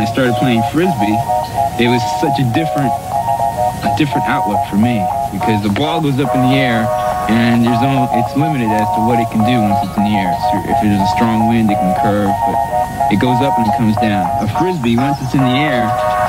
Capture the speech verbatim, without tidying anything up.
I started playing Frisbee, it was such a different, a different outlook for me, because the ball goes up in the air, and there's only, it's limited as to what it can do once it's in the air. So if there's a strong wind, it can curve, but it goes up and it comes down. A Frisbee, once it's in the air,